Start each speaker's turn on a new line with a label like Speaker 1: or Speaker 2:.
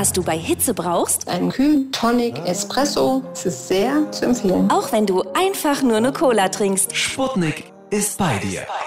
Speaker 1: was du bei Hitze brauchst?
Speaker 2: Einen kühlen Tonic Espresso. Es ist sehr zu empfehlen.
Speaker 1: Auch wenn du einfach nur eine Cola trinkst.
Speaker 3: Sputnik ist bei dir.